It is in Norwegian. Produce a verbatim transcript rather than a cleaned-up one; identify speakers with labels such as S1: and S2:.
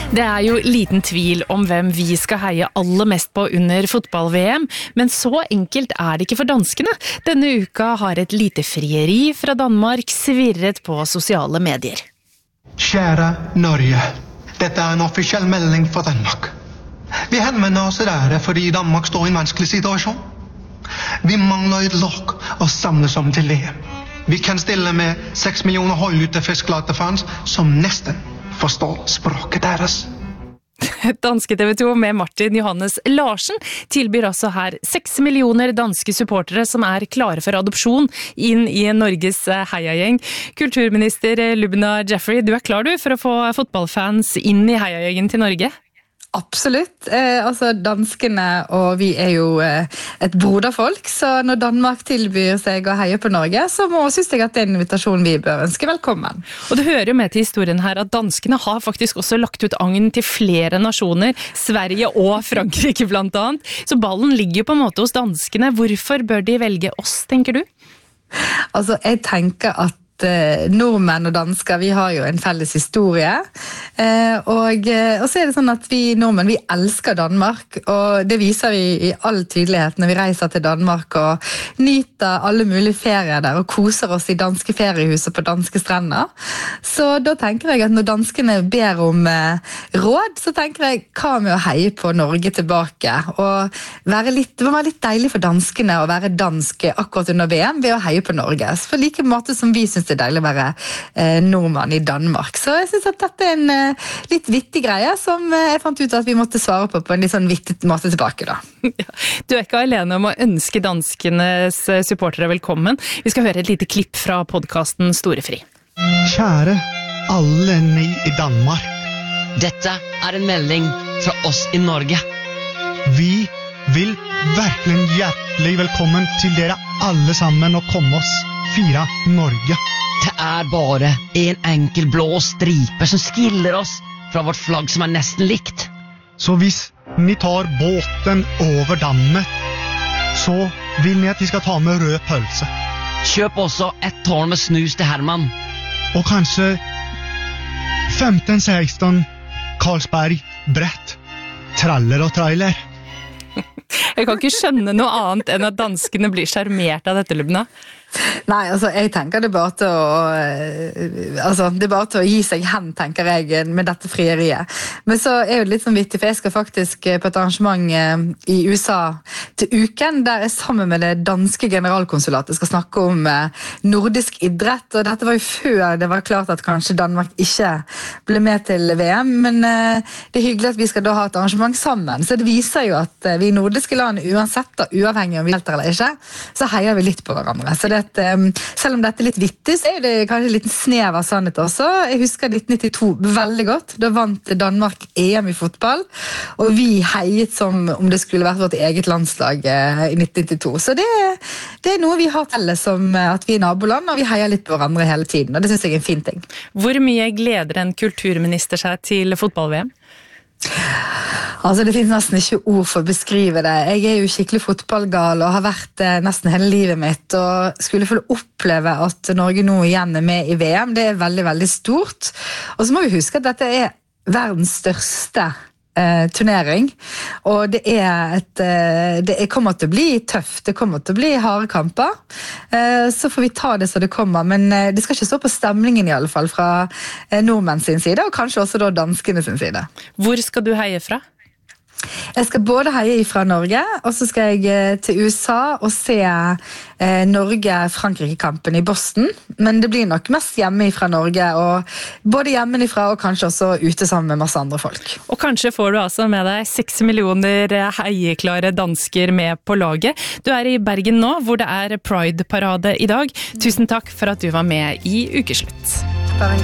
S1: Det er jo liten tvil om hvem vi skal heie aller mest på under fotball-V M, men så enkelt er det ikke for danskene. Denne uka har et lite frieri fra Danmark svirret på sosiale medier.
S2: Kjære Norge, dette er en offisiell melding for Danmark. Vi henvender oss der fordi Danmark står i en vanskelig situasjon. Vi mangler et lag å samles om til V M. Vi kan stille med seks millioner høylytte fisklate fans som nesten forstår språket deres.
S1: Danske T V to med Martin Johannes Larsen tilbyr altså her seks millioner danske supportere som er klare for adopsjon inn i Norges heiagjeng. Kulturminister Lubna Jeffrey, du er klar du for å få fotballfans inn i heiagjengen til Norge?
S3: Absolutt. Eh, altså danskene og vi er jo eh, et broderfolk, så når Danmark tilbyr seg å heie på Norge, så må, synes jeg at det er en invitasjon vi bør ønske velkommen.
S1: Og det hører jo med til historien her at danskene har faktisk også lagt ut agn til flere nasjoner, Sverige og Frankrike blant annet. Så ballen ligger jo på en måte hos danskene. Hvorfor bør de velge oss, tenker du?
S3: Altså, jeg tenker at nordmenn og dansker, vi har jo en felles historie, og, og så er det sånn at vi nordmenn, vi elsker Danmark, og det viser vi i all tydelighet når vi reiser til Danmark og nyter alle mulige ferier der, og koser oss i danske feriehuset på danske strender. Så da tenker jeg at når danskene ber om råd, så tenker jeg, hva med å heie på Norge tilbake? Og være litt, det må være litt deilig for danskene å være dansk akkurat under V M ved å heie på Norge. For like måte som vi synes det er deilig å være eh, nordmann i Danmark. Så jeg synes at dette er en eh, litt vittig greie som eh, jeg fant ut at vi måtte svare på på en litt sånn vittig måte tilbake da.
S1: Du er ikke alene om å ønske danskenes supportere velkommen. Vi skal høre et lite klipp fra podcasten Storefri.
S2: Kjære alle ni i Danmark.
S4: Dette er en melding fra oss i Norge.
S2: Vi vil virkelig hjertelig velkommen til dere alle sammen og komme oss fira Norge.
S4: Det er bare en enkel blå stripe som skiller oss fra vårt flagg som er nesten likt.
S2: Så hvis ni tar båten over dammet, så vil ni at vi skal ta med rød pølse.
S4: Kjøp også et tårn med snus til Herman.
S2: Og kanskje femten seksten Carlsberg brett, traller og trailer.
S1: Jeg kan ikke skjønne noe annet enn at danskene blir charmert av dette, Lubna.
S3: Nei, altså, jeg tenker det bare til å altså, det er bare til å gi seg hen, tenker jeg, med dette frieriet. Men så er det litt sånn vittig, for jeg skal faktisk på et arrangement i U S A til uken, der jeg sammen med det danske generalkonsulatet skal snakke om nordisk idrett, og dette var jo før det var klart at kanskje Danmark ikke ble med til V M, men det er hyggelig at vi skal da ha et arrangement sammen, så det viser jo at vi i nordiske land, uansett da, uavhengig om vi deltar eller ikke, så heier vi litt på hverandre. Så det at, um, selv om dette er litt vittig, så er det kanskje en liten snev av sannhet også. Jeg husker nitten nittito veldig godt. Da vant Danmark E M i fotball, og vi heiet som om det skulle vært vårt eget landslag uh, i nitten nittito. Så det, det er noe vi har til som uh, at vi er naboland, og vi heier litt på hverandre hele tiden, og det synes jeg er en fin ting.
S1: Hvor mye gleder en kulturminister seg til fotball-V M?
S3: Altså, det finnes nesten ikke ord for å beskrive det. Jeg er jo skikkelig fotballgal og har vært det nesten hele livet mitt, og skulle få oppleve at Norge nå igjen er med i V M. Det er veldig, veldig stort. Og så må vi huske at dette er verdens største eh, turnering, og det er et eh, det kommer til å bli tøft, det kommer til å bli harde kamper. Eh, så får vi ta det så det kommer, men eh, det skal ikke stå på stemningen i alle fall fra eh, nordmenn sin side, og kanskje også da danskene sin side.
S1: Hvor skal du heie fra?
S3: Jeg skal både heie fra Norge, og så skal jeg til U S A og se eh, Norge-Frankrike-kampen i Boston. Men det blir nok mest hjemme fra Norge, og både hjemmefra og kanskje også ute sammen med masse andre folk.
S1: Og kanskje får du altså med deg seks millioner heieklare dansker med på laget. Du er i Bergen nå, hvor det er Pride-parade i dag. Tusen takk for at du var med i Ukeslutt.
S3: Bare